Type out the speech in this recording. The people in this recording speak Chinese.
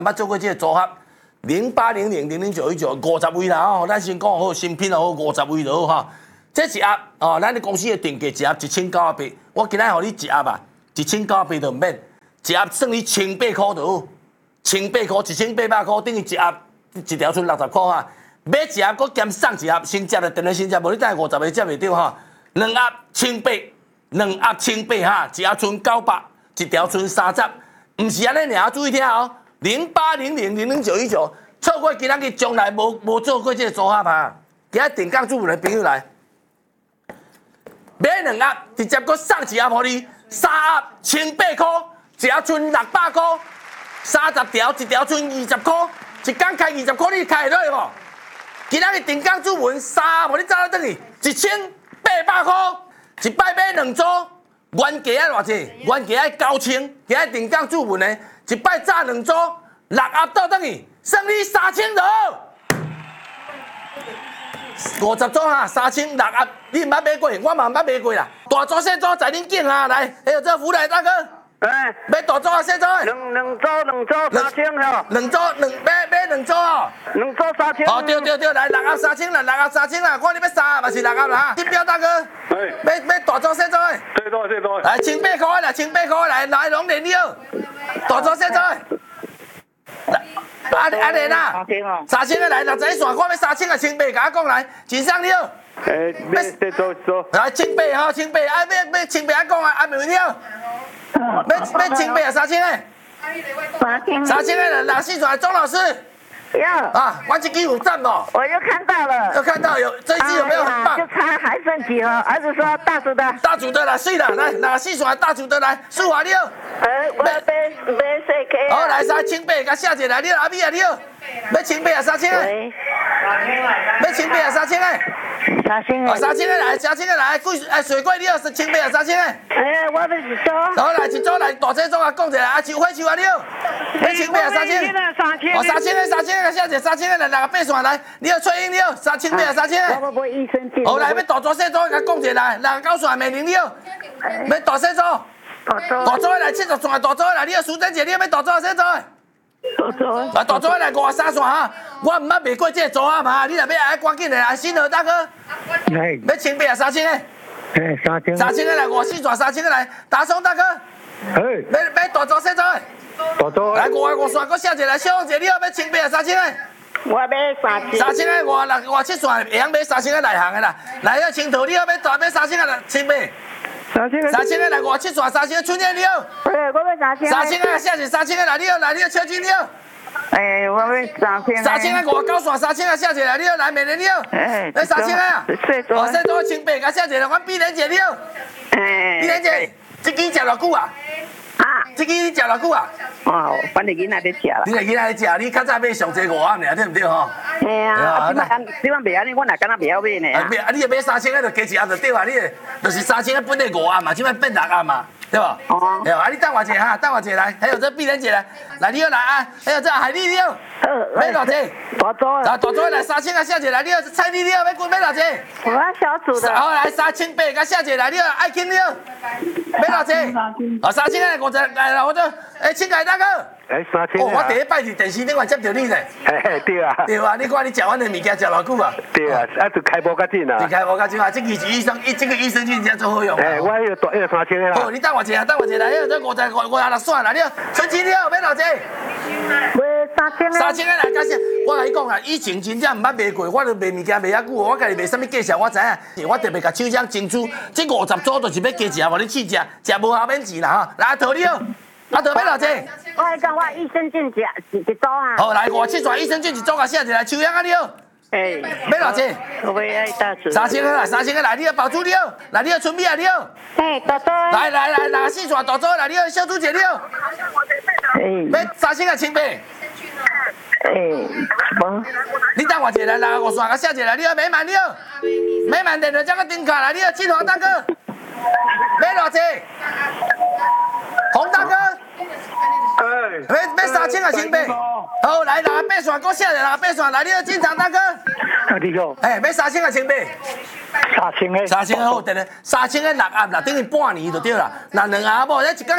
捌做过这个组合080000091950位啦吼，咱先讲好新品好50位就好哈。这一盒哦，咱的公司的定价一盒1980，我今仔互你一盒啊，1980就免，一盒算你1800块就好，1800块1800块等于一盒一条剩60块哈。买一盒，佮兼送一盒，先接就等于先接，无你等下50个接袂着哈。2盒1800，2盒1800哈，一盒剩900，一条剩30，唔是安尼尔，注意听哦。0800000919，错过今仔日从来无做过这个组合嘛。今仔定岗主的朋友来，买2盒，直接佮送一盒互你，3盒1800块，一盒剩600块，30条，一条剩20块，一工开20块，你开会落无？今仔日定岗主文3盒，互你走到等去1800块，一摆买2组，原价要偌济？原价要9000，今仔定岗主文的。一摆炸2组，6盒到等去，算你3000就好。50组哈，3000 6盒，你唔捌买过，我嘛唔捌买过啦。大组小组在恁境哈，来，还有这福来大哥。 哎， 买大组啊，小组的。 两组3000吼。 两组买2组哦。 2组3000。 哦，对，来6盒3000啦，6盒3000啦，看你要3盒还是6盒啦哈。金标大哥。哎。买大组小组的。 最多。 来1800块啦，1800块来拢连了。大组小组的。安尼啦，3000个来，61线，我要3000个1800，甲我讲来，真上了。 要做。 来1800吼，1800，啊要1800啊讲啊，袂了。要1800啊，3000个。3000个来，64线，钟老师。 有啊，我这支有赞不？ 我又看到了， 又看到有这一支有没有很棒？ 就差还剩几盒？儿子说大组的。 大组的来，水啦，来，64线大组的来，数华了。 我买4K。 好，来3800，甲写一来了，阿米啊了。要1800啊，3000个。要1800啊，3000个。 3000个。 哦，3000个来，3000个来，水果了，1800啊，3000个。 我要一组。 好来，一组来，大这组啊，讲一下啊，秋花啊了。要1800啊，3000。哦，3000个，写一3000个来，68线来，你要吹音了，1800啊，3000个。 我益生菌。 好来，要大组小组，甲讲一下来，69线袂灵了，要大小组。大组的来70线，大组的来，你要苏珍姐，你要大组啊，小组的。啊，大组的来53线哈，我唔捌卖过这个组合嘛，你若要爱赶紧的来，新河大哥。要1800啊，3000个。3000个来54线，3000个来，大松大哥。要大组小组的。来55线，搁写一个来，小王姐，你要1800啊，3000个。 我要3000。 3000个57线，会晓买3000个内行的啦。来要青桃，你要3000个来1800。3000个来57线，3000个春燕了。 我要3000。 3000个写是3000个来了秋金了。 我要3000。 3000个59线，3000个写一个来了来美人了。来3000个啊。哦，小组1800，甲写一个，阮碧莲姐了。碧莲姐，这支食偌久啊？这支你食偌久啊？ 哦，反正囡仔在食啦。 你个囡仔在食，你较早买上济5盒尔，对毋对吼？ 嘿啊，即摆袂安尼，我哪敢若袂晓买呢？ 啊，你买3000个就加一盒就对啊，你就是3000个本来5盒嘛，即摆变6盒嘛。对吧？哦。对吧？啊，你等我一下哈，等我一下来，还有这碧莲姐来，你要来啊，还有这海丽了，买偌济？ 大组的。 大组来3000个写一来，你要蔡丽了，要买偌济？ 我小组的。 好来3800个写一来，你要爱卿了，买偌济？哦，3000个50来，或者请凯大哥。 3000。 哦，我第一摆伫电视顶外接到你咧。 对啊。 对啊，你看你食阮的物件食偌久啊？ 对啊，就开无较紧啊。 就开无较紧啊，这个益生菌真做好用。 我迄个3000个啦。 好，你等我一下，还有这56线啦，你春钱了，买偌济？ 买 3000个来，假设我甲你讲啊，以前真正毋捌卖过，我都卖物件卖遐久，我家己卖啥物介绍，我知影。我特别甲厂商争取，这50组就是要加一盒，互你试食，食无效免钱啦哈。来，头你好，阿头买偌济？ 我讲我益生菌一组啊。 好，来57线益生菌一组，甲写一来，秋阳啊你好。买偌济？ 我要大组。 3000个来，3000个来，你要爆珠了，来你要春米啊你好。 大组。 来64线大组来，你要小猪姐了。买3000个1800。你等我一下来，65线甲写一来，你要美满了，美满电了，这个顶卡来，你要金华大哥。买偌济？洪大哥。买3000个1800。好，来68线，搁写一来68线来，你要金长大哥。 你好。 买3000个1800。 3000个。 3000个好，等下3000个6盒啦，等于半年就对啦。那2盒无，这一工